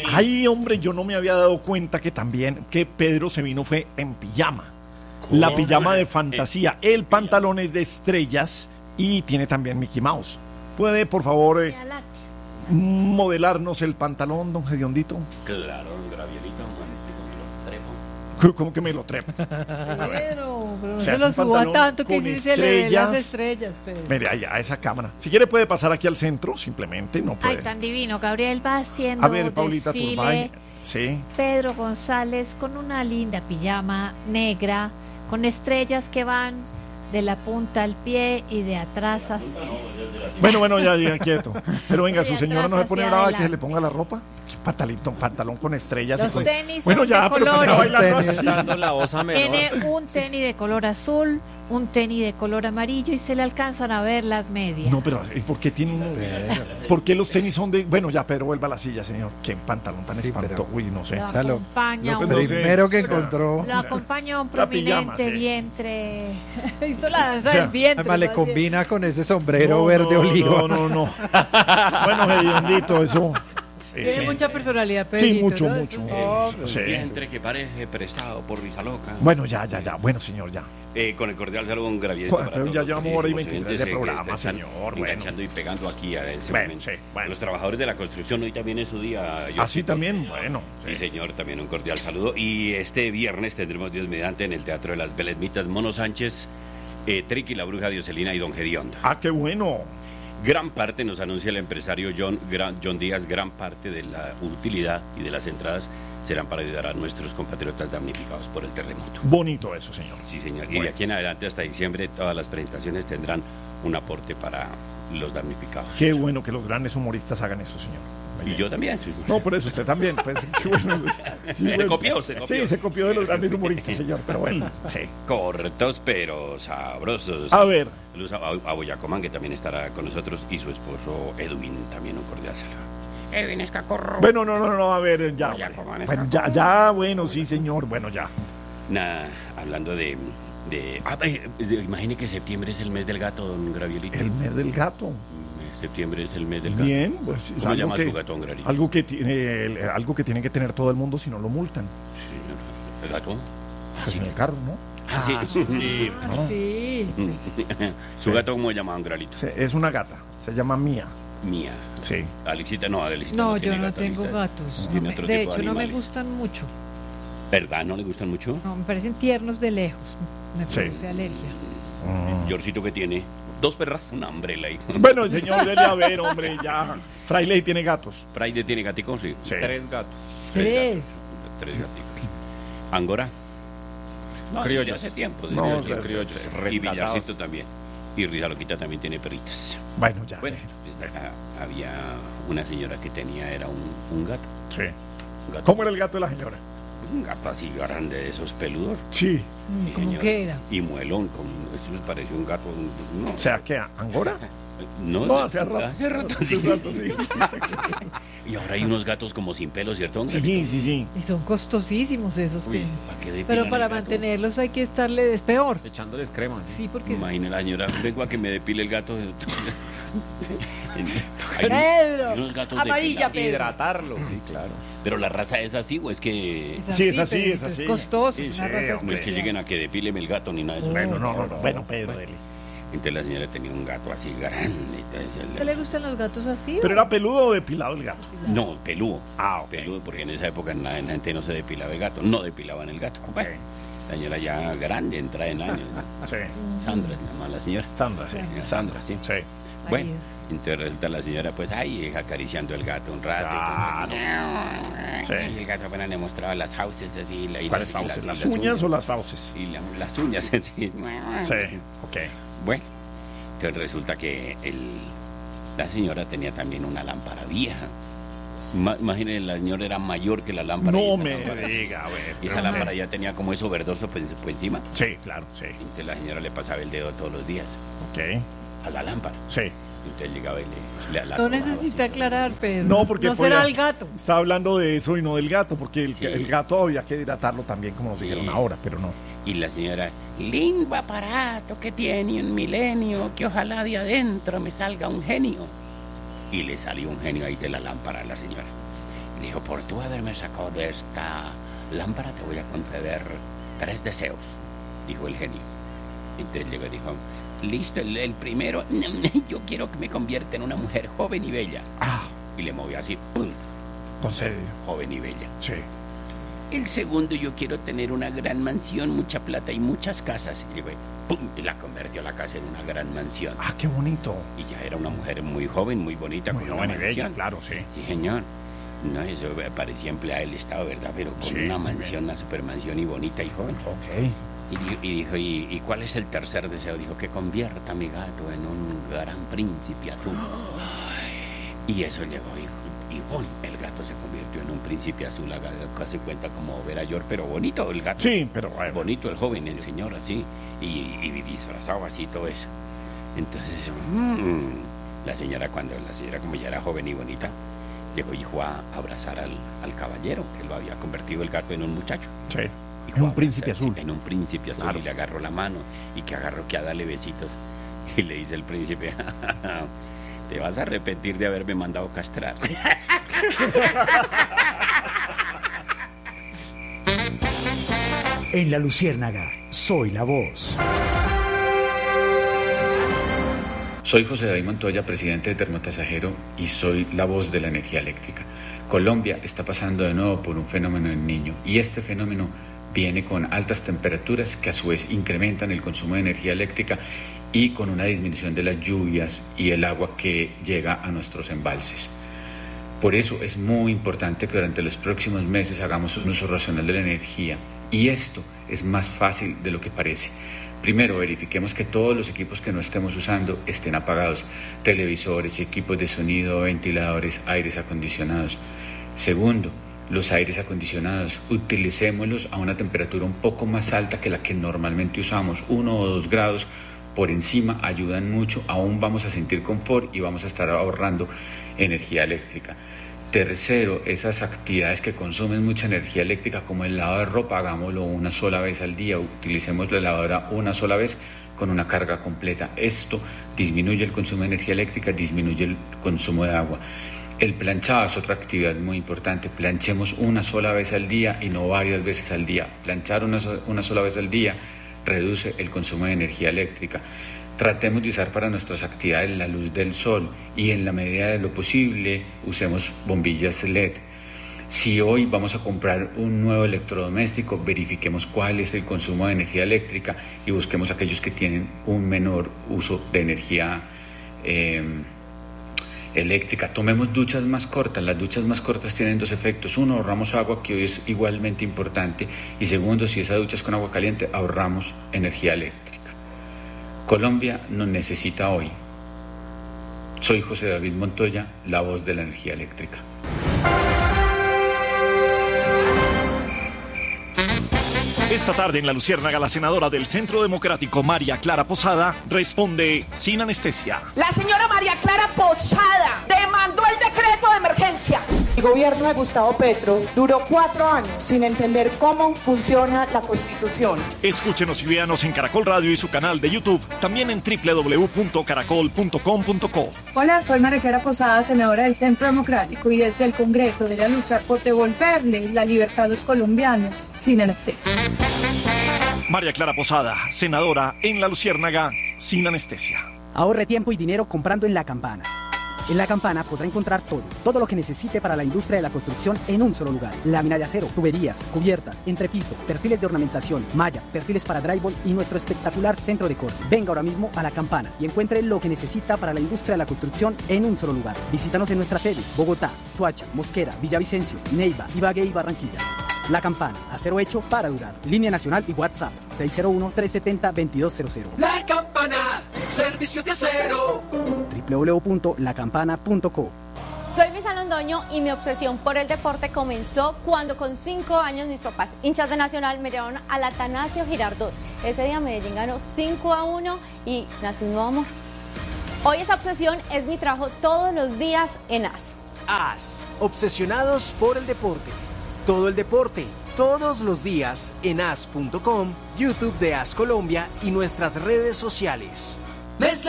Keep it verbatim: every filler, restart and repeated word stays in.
Ay, hombre, yo no me había dado cuenta que también, que Pedro se vino fue en pijama. ¿Cómo? La pijama de fantasía. El pantalón es de estrellas y tiene también Mickey Mouse. ¿Puede, por favor, eh, modelarnos el pantalón, don Hediondito? Claro, un gravielito, un momentico, me lo trepo. ¿Cómo que me lo trepo? Pero, pero no O se sea, es lo un suba pantalón tanto que con sí se le ven las estrellas. estrellas, Pedro. Mire, allá, a esa cámara. Si quiere puede pasar aquí al centro, simplemente, no puede. Ay, tan divino. Gabriel va haciendo A ver, Paulita desfile. Turbay. Sí. Pedro González con una linda pijama negra, con estrellas que van de la punta al pie y de atrás hacia... Bueno, bueno, ya, ya, quieto. Pero venga, su De señora no se atrás pone hacia brava de que se adelante. le ponga la ropa. Pantalón, pantalón con estrellas. Los y con... tenis Bueno, son ya, de pero que está colores. bailando Los así. tenis. Dando la osa menor. Tiene un tenis de color azul, un tenis de color amarillo y se le alcanzan a ver las medias. No, pero ¿y por qué tiene uno? ¿Por qué los tenis son de...? Bueno, ya, Pedro, vuelva a la silla, señor. Qué pantalón tan Sí, espantoso. pero- Uy, no sé. Lo sea, lo- acompaña lo un, No sé. Primero que encontró. lo acompaña un La pijama, prominente sí. vientre. Hizo la danza O sea, del vientre. Además le más bien. combina con ese sombrero No, verde no, olivo. No, no, no. Bueno, Hediondito, eso... eh, Tiene sí. mucha personalidad, Sí, Pedrito, mucho, ¿no? mucho. Eso sí. Sí. Vientre que parece prestado por Risa Loca. Bueno, ya, ya, ya. Bueno, señor, ya. Eh, con el cordial saludo, un gravielito Joder, para pero todos ya los llevamos hora y queridísimos veintitrés de oyentes, eh, programa, que están señor, bueno. enganchando y pegando aquí a ese Bueno, momento. sí, bueno. Los trabajadores de la construcción hoy también es su día. Yo Así también, bueno. Sí, señor, también un cordial saludo. Y este viernes tendremos Dios mediante en el Teatro de las Beletmitas Mono Sánchez, eh, Triqui, la Bruja Dioselina y Don Gediondo. Ah, qué bueno. Gran parte, nos anuncia el empresario John, Gran- John Díaz, gran parte de la utilidad y de las entradas serán para ayudar a nuestros compatriotas damnificados por el terremoto. Bonito eso, señor. Sí, señor. Y Bueno. de aquí en adelante hasta diciembre todas las presentaciones tendrán un aporte para los damnificados. Qué bueno que los grandes humoristas hagan eso, señor. Muy Y bien. yo también. sí. No, por eso usted también. Pues, qué bueno. Sí, Se bueno. copió, se copió. Sí, se copió de los grandes humoristas, señor. Pero bueno, sí. Cortos pero sabrosos. A ver, Saludos a, a Boyacomán, que también estará con nosotros, y su esposo Edwin, también un cordial saludo. Edwin Escacorro. bueno, no, no, no, a ver, ya. Ya, hombre. ¿cómo van a Bueno, estar? ya, ya, bueno, sí, señor. Bueno, ya. Nada, hablando de... de ah, eh, de- imagine que septiembre es el mes del gato, don Gravielito. El mes del gato. Septiembre es el mes del gato. Bien, pues es ¿Cómo algo llama que, su gato, don Gravielito? algo que tiene, el- algo que tiene que tener todo el mundo si no lo multan. Sí, ¿el gato? Pues en el carro, ¿no? Ah, sí. sí. Ah, No. sí. ¿Su gato cómo se llama, don Gravielito? Se- es una gata. Se llama Mía. Mía. Sí. Alexita no, Alexita No, yo tiene no gato, tengo Alexita gatos. No tiene me- otro de tipo hecho, no me animales. gustan mucho. ¿Verdad? ¿No le gustan mucho? No, me parecen tiernos de lejos. Me Sí. produce alergia. Mm. Georgito, que tiene dos perras, una umbrella ahí. Bueno, el señor, dele a ver, hombre, ya. Fraile tiene gatos. Friday tiene gaticos, sí. Sí. Tres gatos. Tres. gatos, tres gaticos. Angora. No, Criollos. hace tiempo. de No, criollos. claro, criollos, Y rescatados. Villarcito también. Y Risa Loquita también tiene perritas. Bueno, ya. Bueno, pues, ah, había una señora que tenía, era un, un gato. Sí. Un gato, ¿Cómo era el gato de la señora? un gato así grande de esos peludos. Sí. Mm, Sí, ¿Cómo señor. que era? Y muelón, con, eso me pareció un gato. No, O sea, ¿qué? ¿Angora? no, No, hace rato. Hace rato, Hace sí. rato, sí. Y ahora hay unos gatos como sin pelo, ¿cierto? Sí, sí, sí. Y son costosísimos esos Uy, que... ¿para qué depilan Pero para el gato? mantenerlos hay que estarle... Es peor. Echándoles crema. ¿sí? Sí, porque... Imagina la señora, vengo a que me depile el gato. Hay unos- Pedro, hay unos gatos amarilla, depilados. Pedro. Hidratarlo. Sí, claro. Pero la raza es así, o es que... Es Sí, es así, Pedrito, es así. costoso, Sí, es una sí, raza hombre, No es que especial. lleguen a que depíleme el gato ni nada de eso. Bueno, no, no, no. Bueno, Pedro, dele. Entonces la señora tenía un gato así grande. entonces el- ¿Qué le gustan los gatos así? ¿Pero o? era peludo o depilado el gato? No, peludo. Ah, ok. Peludo, porque en esa época en la, en la gente no se depilaba el gato. No depilaban el gato. Bueno, la señora ya grande, entra en años. Sí. Sandra es la mala señora. Sandra, sí. Sandra, sí. Sí. Bueno, Ahí es. entonces resulta la señora, pues, ahí acariciando el gato un rato. Claro. Y, Sí. y el gato apenas le mostraba las fauces así. La, y ¿Cuáles y fauces? y ¿Las uñas o las fauces? Y la- las uñas así. Sí, ok. Bueno, entonces resulta que el, la señora tenía también una lámpara vieja. Ma- Imagínense, la señora era mayor que la lámpara. y No esa me lámpara- diga, a ver. Y esa pero- lámpara ya tenía como eso verdoso pues, pues encima. Sí, claro, sí. Entonces la señora le pasaba el dedo todos los días Ok. a la lámpara. Sí. Entonces llegaba y le, le la No sobaba necesita así. aclarar, Pedro. No, porque no pues, será ya el gato. Está hablando de eso y no del gato, porque el, Sí. el gato había que hidratarlo también, como nos Sí. dijeron ahora, pero no. Y la señora, lindo aparato que tiene un milenio, que ojalá de adentro me salga un genio. Y le salió un genio ahí de la lámpara a la señora. Le dijo, por tú haberme sacado de esta lámpara te voy a conceder tres deseos, dijo el genio. Entonces llegó y dijo, listo, el, el primero, yo quiero que me convierta en una mujer joven y bella. Ah. Y le movió así, ¡pum! Concedido. Joven y bella. Sí. El segundo, yo quiero tener una gran mansión, mucha plata y muchas casas. Y llegó y ¡pum! Y la convirtió la casa en una gran mansión. Ah, qué bonito. Y ya era una mujer muy joven, muy bonita. Muy con joven una y bella, mansión. claro, sí. Sí, señor. No, eso parecía empleada del Estado, ¿verdad? Pero con Sí, una muy mansión, una supermansión y bonita y joven. Ok. Y, di- y dijo, ¿y, ¿y cuál es el tercer deseo? Dijo, que convierta a mi gato en un gran príncipe azul. Y eso llegó, y, y ¡bum! El gato se convirtió en un príncipe azul, haga- casi cuenta como Vera York, pero bonito el gato. Sí, pero bueno. Bonito el joven, el señor, así, y, y disfrazado así, todo eso. Entonces, mm, la señora, cuando la señora como ya era joven y bonita, llegó y fue a abrazar al, al caballero, que lo había convertido el gato en un muchacho. Sí. Y En fue un a príncipe abrazar, azul. sí, en un príncipe azul, Claro. y le agarró la mano, y que agarró que a darle besitos. Y le dice el príncipe, te vas a arrepentir de haberme mandado castrar. En La Luciérnaga, soy la voz. Soy José David Montoya, presidente de Termotasajero, y soy la voz de la energía eléctrica. Colombia está pasando de nuevo por un fenómeno del Niño, y este fenómeno viene con altas temperaturas que a su vez incrementan el consumo de energía eléctrica y con una disminución de las lluvias y el agua que llega a nuestros embalses. Por eso es muy importante que durante los próximos meses hagamos un uso racional de la energía, y esto es más fácil de lo que parece. Primero, verifiquemos que todos los equipos que no estemos usando estén apagados, televisores, equipos de sonido, ventiladores, aires acondicionados. Segundo, los aires acondicionados, utilicémoslos a una temperatura un poco más alta que la que normalmente usamos, uno o dos grados por encima ayudan mucho, aún vamos a sentir confort y vamos a estar ahorrando energía eléctrica. Tercero, esas actividades que consumen mucha energía eléctrica como el lavado de ropa, hagámoslo una sola vez al día, utilicemos la lavadora una sola vez con una carga completa. Esto disminuye el consumo de energía eléctrica, disminuye el consumo de agua. El planchado es otra actividad muy importante, planchemos una sola vez al día y no varias veces al día. Planchar una, so- una sola vez al día reduce el consumo de energía eléctrica. Tratemos de usar para nuestras actividades la luz del sol y en la medida de lo posible usemos bombillas L E D. Si hoy vamos a comprar un nuevo electrodoméstico, verifiquemos cuál es el consumo de energía eléctrica y busquemos aquellos que tienen un menor uso de energía eh, eléctrica. Tomemos duchas más cortas. Las duchas más cortas tienen dos efectos. Uno, ahorramos agua, que hoy es igualmente importante, y segundo, si esa ducha es con agua caliente, ahorramos energía eléctrica. Colombia nos necesita hoy. Soy José David Montoya, la voz de la energía eléctrica. Esta tarde en La Luciérnaga, la senadora del Centro Democrático, María Clara Posada, responde sin anestesia. La señora María Clara Posada demandó el decreto de emergencia. El gobierno de Gustavo Petro duró cuatro años sin entender cómo funciona la Constitución. Escúchenos y véanos en Caracol Radio y su canal de YouTube, también en doble u doble u doble u punto caracol punto com punto co. Hola, soy María Clara Posada, senadora del Centro Democrático, y desde el Congreso de la lucha por devolverle la libertad a los colombianos sin anestesia. María Clara Posada, senadora en La Luciérnaga, sin anestesia. Ahorre tiempo y dinero comprando en La Campana. En La Campana podrá encontrar todo, todo lo que necesite para la industria de la construcción en un solo lugar. Lámina de acero, tuberías, cubiertas, entrepiso, perfiles de ornamentación, mallas, perfiles para drywall y nuestro espectacular centro de corte. Venga ahora mismo a La Campana y encuentre lo que necesita para la industria de la construcción en un solo lugar. Visítanos en nuestras sedes: Bogotá, Soacha, Mosquera, Villavicencio, Neiva, Ibagué y Barranquilla. La Campana, acero hecho para durar. Línea nacional y WhatsApp seis cero uno, tres siete cero, dos dos cero cero. La Campana, servicio de acero. doble u doble u doble u punto la campana punto co. Soy Misa Londoño y mi obsesión por el deporte comenzó cuando con cinco años mis papás, hinchas de Nacional, me llevaron al Atanasio Girardot. Ese día Medellín ganó cinco a uno y nació un nuevo amor. Hoy esa obsesión es mi trabajo todos los días en A S. A S, obsesionados por el deporte. Todo el deporte, todos los días en A S punto com, YouTube de A S Colombia y nuestras redes sociales. Mezcla